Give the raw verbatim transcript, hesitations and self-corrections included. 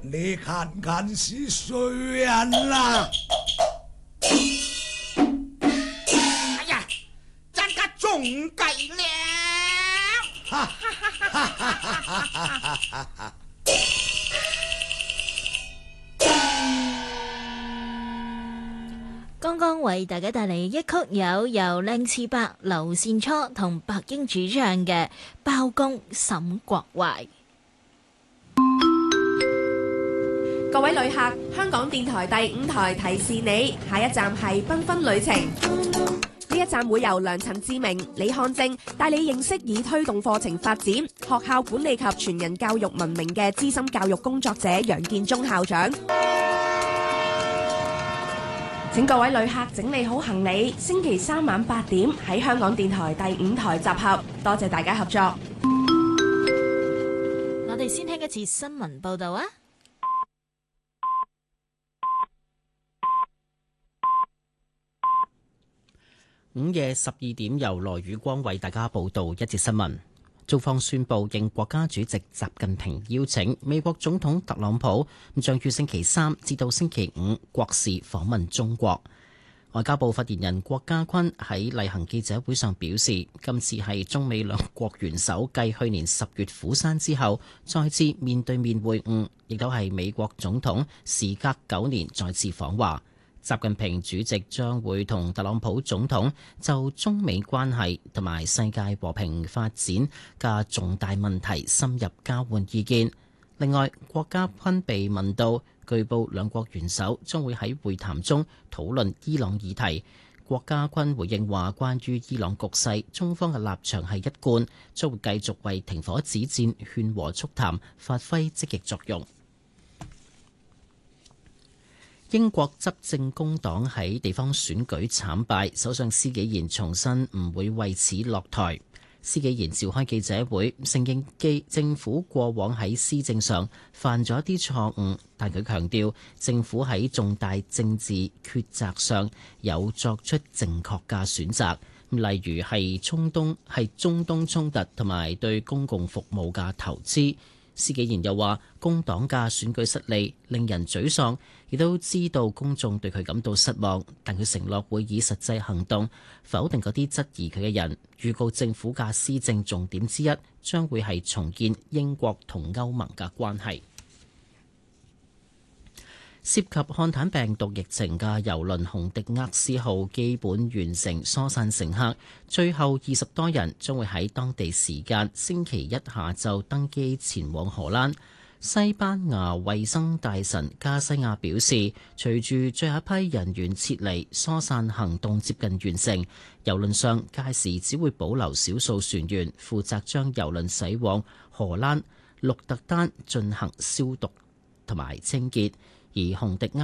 你看看是誰人啦？ 哎呀，咱可中計了！ 哈哈哈哈哈哈哈！ 剛剛為大家帶嚟一曲有由靚次伯、劉善初同白英主唱嘅《包公沈國懷》。 各位旅客，香港電台第五台提示你，下一站係繽紛旅程。呢一站會由良陳志明、李漢正帶你認識以推動課程發展、學校管理及全人教育聞名嘅資深教育工作者楊建忠校長。請各位旅客整理好行李，星期三晚八點喺香港電台第五台集合。多謝大家合作。 我哋先聽一次新聞報道啊！ 午夜十二點，由羅宇光為大家報道一節新聞。中方宣布，應國家主席習近平邀請，美國總統特朗普將於星期三至到星期五國事訪問中國。外交部發言人郭家坤喺例行記者會上表示，今次係中美兩國元首繼去年十月釜山之後再次面對面會晤，亦都係美國總統時隔九年再次訪華。習近平主席將會同特朗普總統就中美關係同埋世界和平發展嘅重大問題深入交換意見。另外，郭家坤被問到，據報兩國元首將會喺會談中討論伊朗議題。郭家坤回應話，關於伊朗局勢，中方嘅立場係一貫，將會繼續為停火止戰、勸和促談發揮積極作用。英國執政工黨喺地方選舉慘敗，首相施紀賢重申唔會為此落台。施紀賢召開記者會，承認基政府過往喺施政上犯咗一啲錯誤，但佢強調政府喺重大政治抉擇上有作出正確嘅選擇，例如係中東係中東衝突同埋對公共服務嘅投資。施紀賢又話，工黨嘅選舉失利令人沮喪，亦都知道公眾對佢感到失望，但佢承諾會以實際行動否定嗰啲質疑佢嘅人。預告政府嘅施政重點之一將會係重建英國同歐盟嘅關係。涉及漢坦病毒疫情嘅郵輪紅迪厄斯號基本完成疏散乘客，最後二十多人將會喺當地時間星期一下晝登機前往荷蘭。西班牙衛生大臣加西亞表示，隨住最後一批人員撤離，疏散行動接近完成，郵輪上屆時只會保留少數船員負責將郵輪駛往荷蘭鹿特丹進行消毒同埋清潔。而紅迪厄